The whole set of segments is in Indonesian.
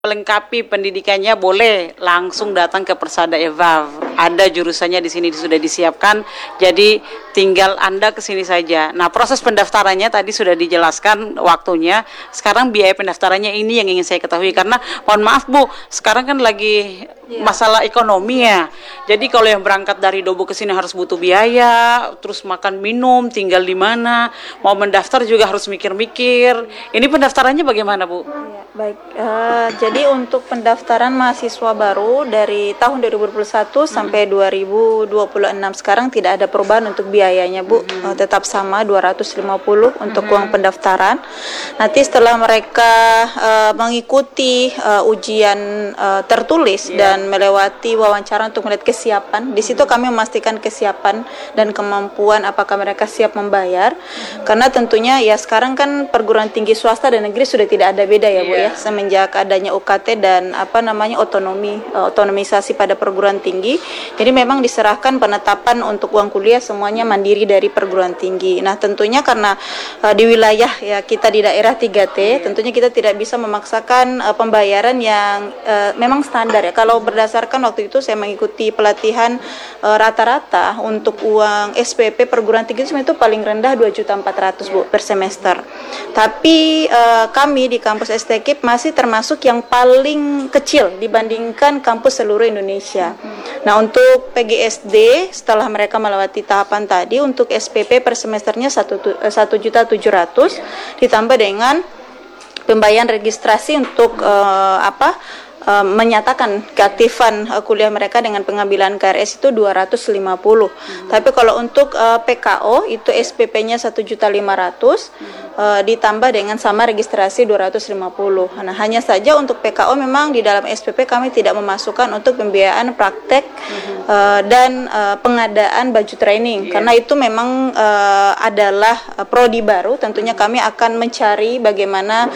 melengkapi pendidikannya boleh langsung datang ke Persada EVAV. Ada jurusannya di sini sudah disiapkan, jadi tinggal Anda ke sini saja. Nah, proses pendaftarannya tadi sudah dijelaskan waktunya. Sekarang biaya pendaftarannya ini yang ingin saya ketahui karena mohon maaf Bu, sekarang kan lagi masalah ekonomi ya. Jadi kalau yang berangkat dari Dobo ke sini harus butuh biaya, terus makan minum, tinggal di mana, mau mendaftar juga harus mikir-mikir. Ini pendaftarannya bagaimana Bu? Ya, baik. Jadi untuk pendaftaran mahasiswa baru dari tahun 2021 sampai 2026 sekarang tidak ada perubahan untuk biayanya Bu. Tetap sama 250 untuk uang pendaftaran. Nanti setelah mereka mengikuti ujian tertulis dan melewati wawancara untuk melihat kesiapan, di situ kami memastikan kesiapan dan kemampuan apakah mereka siap membayar. Karena tentunya ya sekarang kan perguruan tinggi swasta dan negeri sudah tidak ada beda ya Bu ya, semenjak adanya UKT dan otonomisasi pada perguruan tinggi. Jadi memang diserahkan penetapan untuk uang kuliah semuanya mandiri dari perguruan tinggi. Nah, tentunya karena di wilayah ya kita di daerah 3T, tentunya kita tidak bisa memaksakan pembayaran yang memang standar ya. Kalau berdasarkan waktu itu saya mengikuti pelatihan rata-rata untuk uang SPP perguruan tinggi itu paling rendah 2.400.000 Bu per semester. Tapi kami di kampus STKIP masih termasuk yang paling kecil dibandingkan kampus seluruh Indonesia. Nah, untuk PGSD setelah mereka melewati tahapan tadi untuk SPP per semesternya 1.700.000 ditambah dengan pembayaran registrasi untuk menyatakan keaktifan kuliah mereka dengan pengambilan KRS itu 250. Tapi kalau untuk PKO itu SPP-nya 1.500.000 ditambah dengan sama registrasi 250. Nah, hanya saja untuk PKO memang di dalam SPP kami tidak memasukkan untuk pembiayaan praktek dan pengadaan baju training karena itu memang adalah prodi baru. Tentunya kami akan mencari bagaimana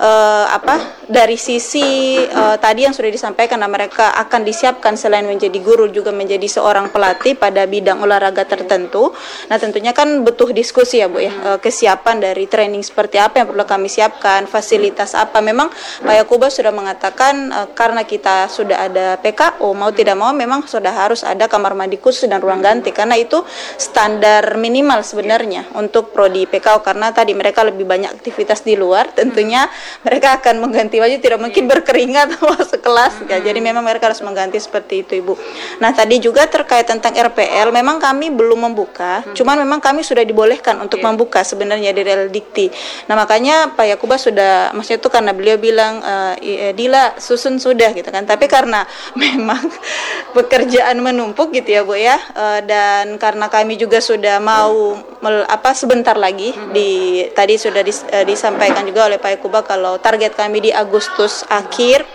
dari sisi tadi yang sudah disampaikan, mereka akan disiapkan selain menjadi guru juga menjadi seorang pelatih pada bidang olahraga tertentu. Nah, tentunya kan butuh diskusi ya Bu ya, kesiapan dari training seperti apa yang perlu kami siapkan, fasilitas apa. Memang Pak Yakuba sudah mengatakan karena kita sudah ada PKO, mau tidak mau memang sudah harus ada kamar mandi khusus dan ruang ganti karena itu standar minimal sebenarnya untuk prodi PKO karena tadi mereka lebih banyak aktivitas di luar, tentunya mereka akan mengganti baju, tidak mungkin berkeringat sekelas ya. Jadi memang mereka harus mengganti seperti itu Ibu. Nah, tadi juga terkait tentang RPL memang kami belum membuka, cuman memang kami sudah dibolehkan untuk membuka sebenarnya dari Dikti. Nah, makanya Pak Yakuba sudah, maksudnya itu karena beliau bilang Dila susun sudah gitu kan, tapi karena memang pekerjaan menumpuk gitu ya Bu ya, dan karena kami juga sudah mau sebentar lagi tadi sudah disampaikan juga oleh Pak Yakuba kalau target kami di Agustus akhir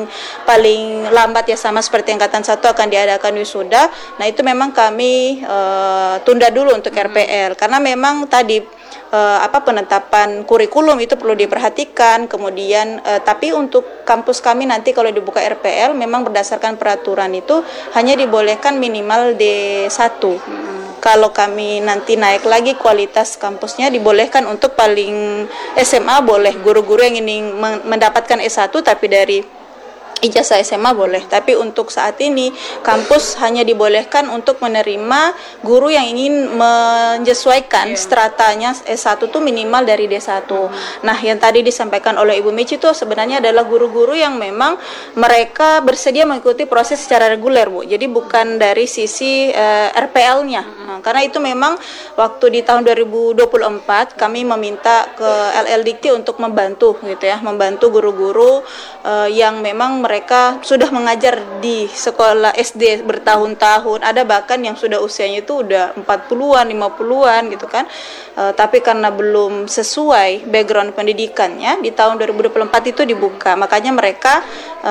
paling lambat ya sama seperti angkatan 1 akan diadakan wisuda. Nah, itu memang kami tunda dulu untuk RPL karena memang tadi penetapan kurikulum itu perlu diperhatikan. Kemudian tapi untuk kampus kami nanti kalau dibuka RPL memang berdasarkan peraturan itu hanya dibolehkan minimal D1. Kalau kami nanti naik lagi kualitas kampusnya dibolehkan untuk paling SMA boleh, guru-guru yang ingin mendapatkan S1 tapi dari ijazah SMA boleh, tapi untuk saat ini kampus hanya dibolehkan untuk menerima guru yang ingin menyesuaikan stratanya S1 itu minimal dari D1. Nah, yang tadi disampaikan oleh Ibu Mici itu sebenarnya adalah guru-guru yang memang mereka bersedia mengikuti proses secara reguler Bu, jadi bukan dari sisi RPL-nya. Karena itu memang waktu di tahun 2024 kami meminta ke LL Dikti untuk membantu gitu ya, membantu guru-guru yang memang mereka sudah mengajar di sekolah SD bertahun-tahun, ada bahkan yang sudah usianya itu udah 40-an, 50-an gitu kan. Tapi karena belum sesuai background pendidikannya di tahun 2024 itu dibuka. Makanya mereka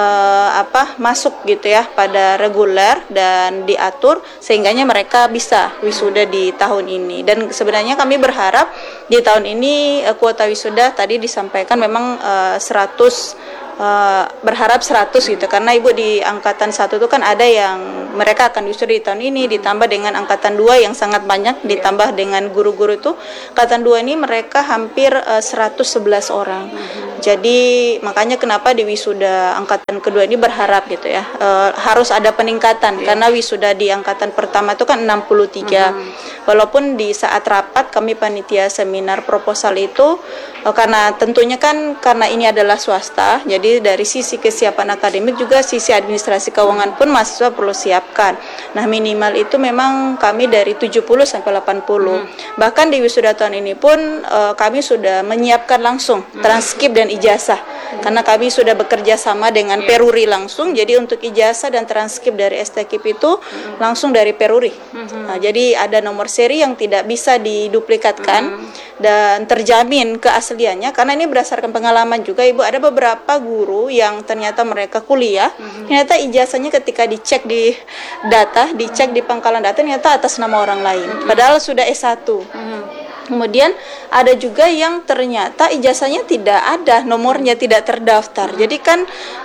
masuk gitu ya pada reguler dan diatur sehingganya mereka bisa wisuda di tahun ini. Dan sebenarnya kami berharap di tahun ini kuota wisuda tadi disampaikan memang 100 berharap 100 gitu, karena Ibu di angkatan 1 itu kan ada yang mereka akan wisuda di tahun ini, ditambah dengan angkatan 2 yang sangat banyak, ditambah dengan guru-guru itu angkatan 2 ini mereka hampir 111 orang. Jadi makanya kenapa di wisuda angkatan kedua ini berharap gitu ya, harus ada peningkatan karena wisuda di angkatan pertama itu kan 63. Walaupun di saat rapat kami panitia seminar proposal itu karena tentunya kan karena ini adalah swasta, jadi dari sisi kesiapan akademik juga sisi administrasi keuangan pun mahasiswa perlu siapkan. Nah, minimal itu memang kami dari 70 sampai 80. Bahkan di wisuda tahun ini pun kami sudah menyiapkan langsung transkrip dan ijazah. Karena kami sudah bekerja sama dengan Peruri langsung, jadi untuk ijazah dan transkrip dari STKIP itu langsung dari Peruri. Nah, jadi ada nomor seri yang tidak bisa diduplikatkan dan terjamin keasliannya karena ini berdasarkan pengalaman juga Ibu. Ada beberapa guru yang ternyata mereka kuliah, ternyata ijazahnya ketika dicek di data, dicek di pangkalan data ternyata atas nama orang lain, padahal sudah S1. Kemudian ada juga yang ternyata ijazahnya tidak ada, nomornya tidak terdaftar. Jadi kan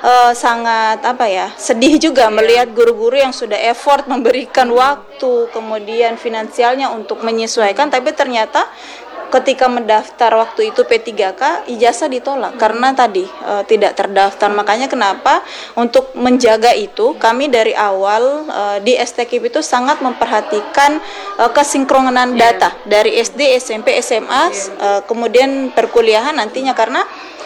sangat sedih juga melihat guru-guru yang sudah effort memberikan waktu, kemudian finansialnya untuk menyesuaikan, tapi ternyata ketika mendaftar waktu itu P3K ijazah ditolak karena tadi tidak terdaftar. Makanya kenapa untuk menjaga itu kami dari awal di STKIP itu sangat memperhatikan kesinkronan data dari SD, SMP, SMA, kemudian perkuliahan nantinya karena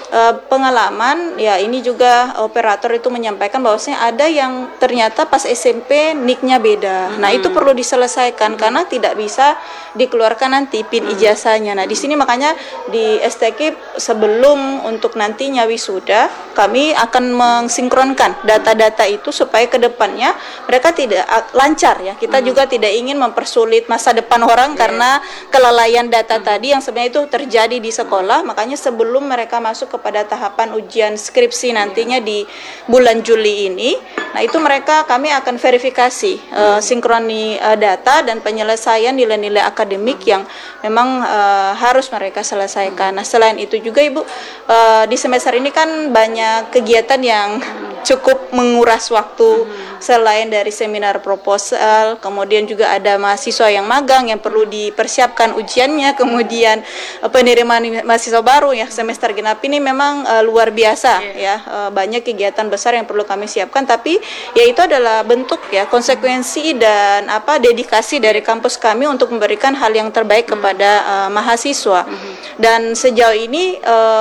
pengalaman ya ini juga operator itu menyampaikan bahwasanya ada yang ternyata pas SMP nicknya beda. Nah, itu perlu diselesaikan karena tidak bisa dikeluarkan nanti PIN ijazahnya. Nah, di sini makanya di STKIP sebelum untuk nantinya wisuda kami akan mensinkronkan data-data itu supaya ke depannya mereka tidak lancar ya. Kita juga tidak ingin mempersulit masa depan orang karena kelalaian data tadi yang sebenarnya itu terjadi di sekolah. Makanya sebelum mereka masuk pada tahapan ujian skripsi nantinya di bulan Juli ini, nah itu kami akan verifikasi sinkroni data dan penyelesaian nilai-nilai akademik yang memang harus mereka selesaikan. Nah, selain itu juga Ibu, di semester ini kan banyak kegiatan yang cukup menguras waktu. Selain dari seminar proposal, kemudian juga ada mahasiswa yang magang yang perlu dipersiapkan ujiannya, kemudian penerimaan mahasiswa baru ya semester genap ini memang luar biasa ya, banyak kegiatan besar yang perlu kami siapkan, tapi ya itu adalah bentuk ya konsekuensi dan dedikasi dari kampus kami untuk memberikan hal yang terbaik kepada mahasiswa. Dan sejauh ini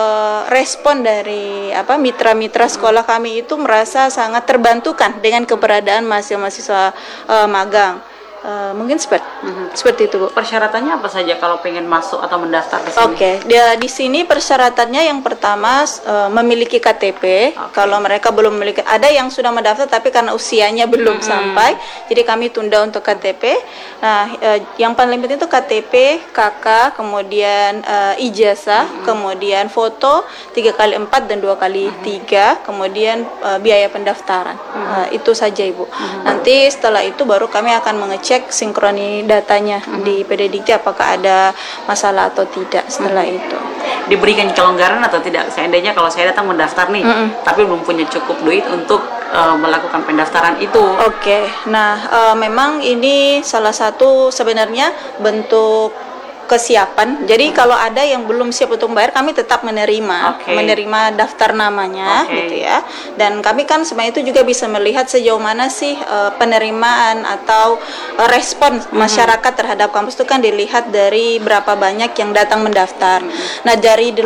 respon dari mitra-mitra sekolah kami itu merasa sangat terbantukan dengan keberadaan mahasiswa-mahasiswa magang. Mungkin seperti itu, Bu. Persyaratannya apa saja kalau pengen masuk atau mendaftar di sini? Oke, di sini persyaratannya yang pertama memiliki KTP. Kalau mereka belum memiliki, ada yang sudah mendaftar tapi karena usianya belum sampai, jadi kami tunda untuk KTP. Nah, yang paling penting itu KTP, KK, kemudian ijazah, kemudian foto 3x4 dan 2x3, kemudian biaya pendaftaran. Itu saja, Ibu. Nanti setelah itu baru kami akan mengecek sinkroni datanya di PDDikti apakah ada masalah atau tidak setelah itu. Diberikan kelonggaran atau tidak? Seandainya kalau saya datang mendaftar nih, tapi belum punya cukup duit untuk melakukan pendaftaran itu. Oke. Nah, memang ini salah satu sebenarnya bentuk kesiapan. Jadi kalau ada yang belum siap untuk membayar, kami tetap menerima daftar namanya gitu ya. Dan kami kan sebenarnya itu juga bisa melihat sejauh mana sih penerimaan atau respon masyarakat terhadap kampus itu kan dilihat dari berapa banyak yang datang mendaftar. Nah,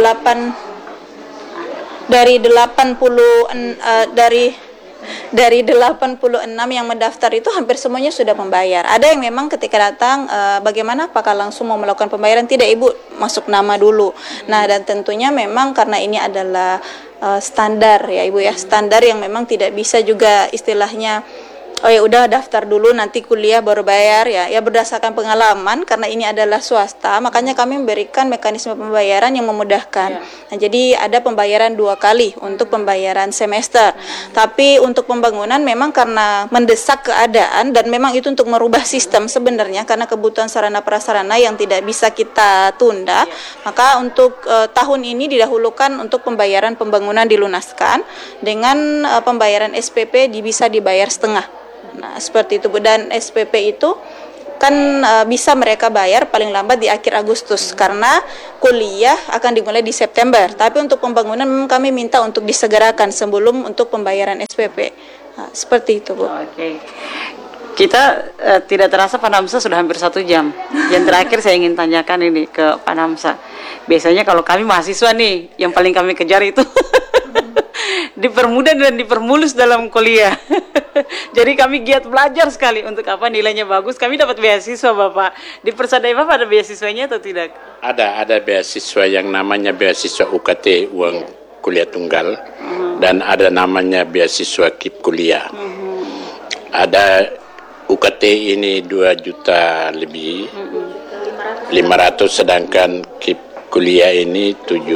dari 86 yang mendaftar itu hampir semuanya sudah membayar. Ada yang memang ketika datang bagaimana apakah langsung mau melakukan pembayaran? Tidak, Ibu, masuk nama dulu. Nah, dan tentunya memang karena ini adalah standar ya Ibu ya, standar yang memang tidak bisa juga istilahnya oh ya udah daftar dulu nanti kuliah baru bayar ya berdasarkan pengalaman karena ini adalah swasta, makanya kami memberikan mekanisme pembayaran yang memudahkan. Nah, jadi ada pembayaran 2 kali untuk pembayaran semester. Tapi untuk pembangunan memang karena mendesak keadaan dan memang itu untuk merubah sistem sebenarnya karena kebutuhan sarana prasarana yang tidak bisa kita tunda, maka untuk tahun ini didahulukan untuk pembayaran pembangunan dilunaskan dengan pembayaran SPP bisa dibayar setengah. Nah, seperti itu, Bu. Dan SPP itu kan bisa mereka bayar paling lambat di akhir Agustus karena kuliah akan dimulai di September. Tapi untuk pembangunan memang kami minta untuk disegerakan sebelum untuk pembayaran SPP. Nah, seperti itu, Bu. Oke. Kita tidak terasa Pak Namsa sudah hampir 1 jam. Yang terakhir saya ingin tanyakan ini ke Pak Namsa. Biasanya kalau kami mahasiswa nih, yang paling kami kejar itu dipermudah dan dipermulus dalam kuliah. Jadi kami giat belajar sekali untuk apa nilainya bagus. Kami dapat beasiswa Bapak. Di Persada Bapak ada beasiswanya atau tidak? Ada beasiswa yang namanya beasiswa UKT uang kuliah tunggal dan ada namanya beasiswa KIP kuliah. Ada UKT ini 2 juta lebih 500 sedangkan KIP kuliah ini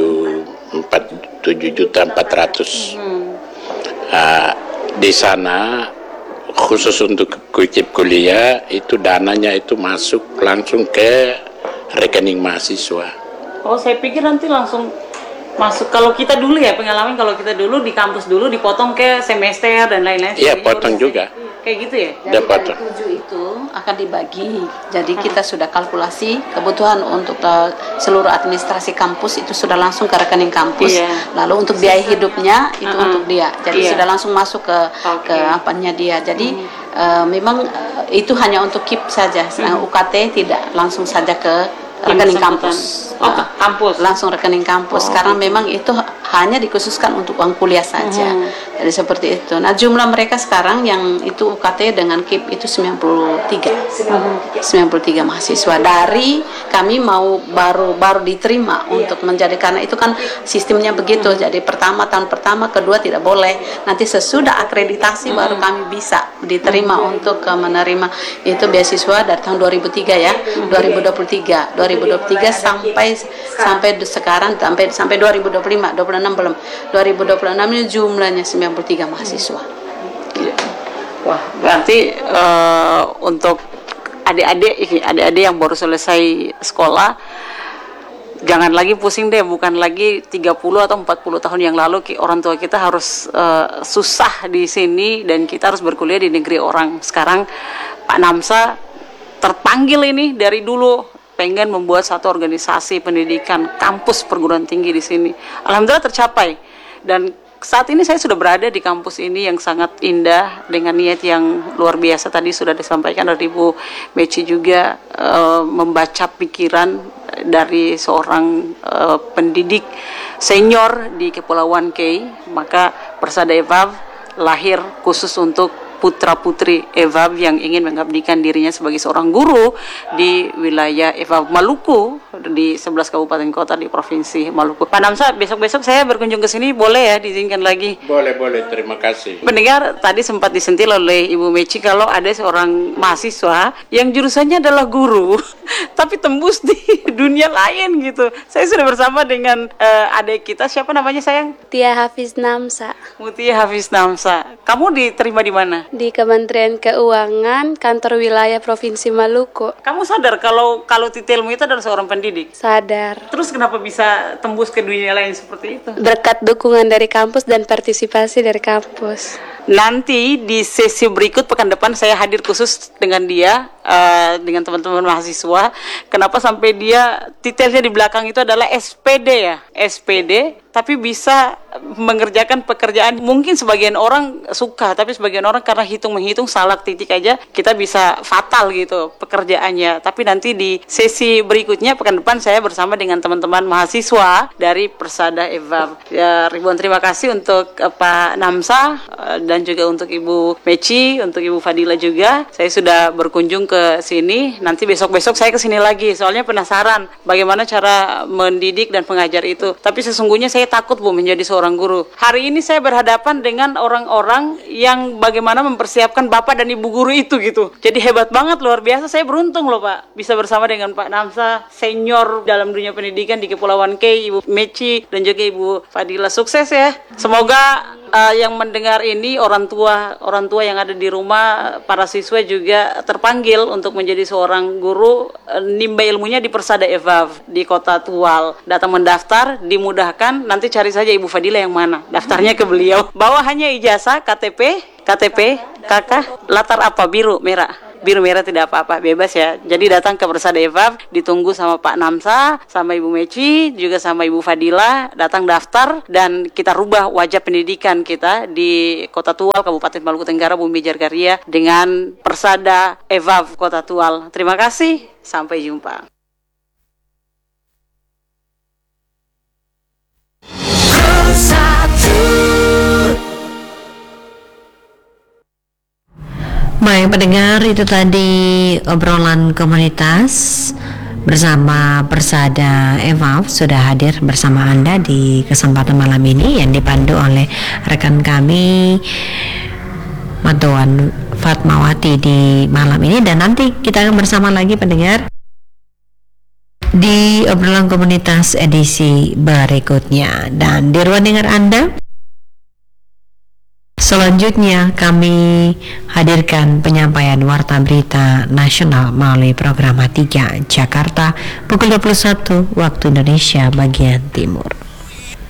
7.400.000. Di sana khusus untuk KIP kuliah itu dananya itu masuk langsung ke rekening mahasiswa. Oh, saya pikir nanti langsung masuk. Kalau kita dulu ya pengalaman, kalau kita dulu di kampus dulu dipotong ke semester dan lain-lain. Iya, potong juga. Kayak gitu ya? Dapat. 7 itu akan dibagi. Jadi kita sudah kalkulasi kebutuhan untuk seluruh administrasi kampus itu sudah langsung ke rekening kampus. Iya. Lalu untuk biaya hidupnya itu untuk dia. Jadi Iya. sudah langsung masuk ke apanya dia. Jadi memang itu hanya untuk KIP saja. UKT tidak langsung saja ke rekening kampus. Oh, kampus. Langsung rekening kampus karena memang itu hanya dikhususkan untuk uang kuliah saja. Jadi seperti itu. Nah, jumlah mereka sekarang yang itu UKT dengan KIP itu 93 mahasiswa. Dari kami mau baru diterima untuk menjadi, karena itu kan sistemnya begitu. Jadi tahun pertama, kedua tidak boleh. Nanti sesudah akreditasi baru kami bisa diterima untuk menerima itu beasiswa dari tahun 2003 ya. 2023 sampai sekarang sampai 2025, 26 belum. 2026 ini jumlahnya 93 mahasiswa. Wah, berarti untuk adik-adik yang baru selesai sekolah jangan lagi pusing deh, bukan lagi 30 atau 40 tahun yang lalu orang tua kita harus susah di sini dan kita harus berkuliah di negeri orang. Sekarang Pak Namsa terpanggil ini dari dulu pengen membuat satu organisasi pendidikan kampus perguruan tinggi di sini. Alhamdulillah tercapai. Dan saat ini saya sudah berada di kampus ini yang sangat indah dengan niat yang luar biasa. Tadi sudah disampaikan dari Ibu Meci juga, membaca pikiran dari seorang pendidik senior di Kepulauan Kei. Maka Persada EVAV lahir khusus untuk putra-putri EVAV yang ingin mengabdikan dirinya sebagai seorang guru di wilayah EVAV Maluku di 11 kabupaten kota di Provinsi Maluku. Pak Namsa, besok-besok saya berkunjung ke sini, boleh ya diizinkan lagi? Boleh, terima kasih. Pendengar, tadi sempat disentil oleh Ibu Meci kalau ada seorang mahasiswa yang jurusannya adalah guru, tapi tembus di dunia lain gitu. Saya sudah bersama dengan adik kita, siapa namanya sayang? Tia Hafiz Namsa. Mutia Hafiz Namsa. Kamu diterima di mana? Di Kementerian Keuangan, Kantor Wilayah Provinsi Maluku. Kamu sadar kalau titelmu itu adalah seorang pendidik? Sadar. Terus kenapa bisa tembus ke dunia lain seperti itu? Berkat dukungan dari kampus dan partisipasi dari kampus. Nanti di sesi berikut pekan depan saya hadir khusus dengan dia, dengan teman-teman mahasiswa. Kenapa sampai dia titelnya di belakang itu adalah SPD ya? SPD, tapi bisa mengerjakan pekerjaan. Mungkin sebagian orang suka, tapi sebagian orang karena hitung-menghitung salah titik aja, kita bisa fatal gitu pekerjaannya. Tapi nanti di sesi berikutnya pekan depan saya bersama dengan teman-teman mahasiswa dari Persada EVAV. Ya, ribuan terima kasih untuk Pak Namsa dan juga untuk Ibu Meci, untuk Ibu Fadila juga. Saya sudah berkunjung ke sini. Nanti besok-besok saya ke sini lagi. Soalnya penasaran bagaimana cara mendidik dan mengajar itu. Tapi sesungguhnya saya takut Bu menjadi seorang guru. Hari ini saya berhadapan dengan orang-orang yang bagaimana mempersiapkan Bapak dan Ibu guru itu gitu. Jadi hebat banget, luar biasa. Saya beruntung loh Pak bisa bersama dengan Pak Namsa, senior dalam dunia pendidikan di Kepulauan Kei, Ibu Meci dan juga Ibu Fadila. Sukses ya. Semoga yang mendengar ini orang tua yang ada di rumah, para siswa juga terpanggil untuk menjadi seorang guru, nimba ilmunya di Persada EVAV di Kota Tual. Datang mendaftar, dimudahkan, nanti cari saja Ibu Fadila yang mana, daftarnya ke beliau. Bawa hanya ijazah, KTP, KK, latar apa? Biru, merah? biru merah tidak apa-apa, bebas ya. Jadi datang ke Persada EVAV, ditunggu sama Pak Namsa, sama Ibu Meci, juga sama Ibu Fadila, datang daftar dan kita rubah wajah pendidikan kita di Kota Tual, Kabupaten Maluku Tenggara, Bumi Jargaria dengan Persada EVAV Kota Tual. Terima kasih, sampai jumpa. Baik pendengar, itu tadi obrolan komunitas bersama Persada EVAV sudah hadir bersama Anda di kesempatan malam ini yang dipandu oleh rekan kami Matuan Fatmawati di malam ini, dan nanti kita akan bersama lagi pendengar di obrolan komunitas edisi berikutnya. Dan di ruang dengar Anda selanjutnya kami hadirkan penyampaian Warta Berita Nasional melalui program A3 Jakarta pukul 21 waktu Indonesia bagian Timur.